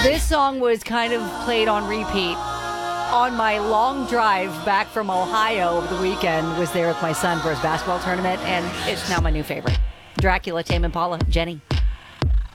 This song was kind of played on repeat on my long drive back from Ohio over the weekend. Was there with my son for his basketball tournament, and it's now my new favorite. Dracula, Tame Impala, Jenny.